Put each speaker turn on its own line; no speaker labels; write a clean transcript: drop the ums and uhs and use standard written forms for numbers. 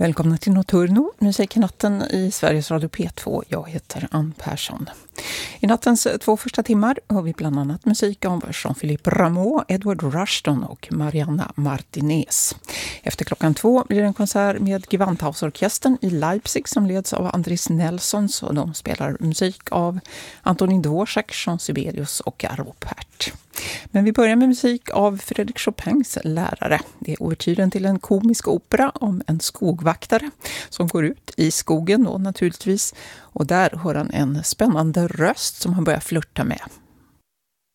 Välkomna till Nocturno, musiknatten i Sveriges Radio P2. Jag heter Ann Persson. I nattens 2 första timmar har vi bland annat musik av Jean-Philippe Rameau, Edward Rushton och Mariana Martinez. Efter klockan 2 blir det en konsert med Gewandhausorkestern i Leipzig som leds av Andris Nelsons, och de spelar musik av Antonin Dvorak, Jean Sibelius och Arvo Pärt. Men vi börjar med musik av Frédéric Chopins lärare. Det är ouvertyren till en komisk opera om en skogvaktare som går ut i skogen då naturligtvis. Och där hör han en spännande röst som han börjar flirta med.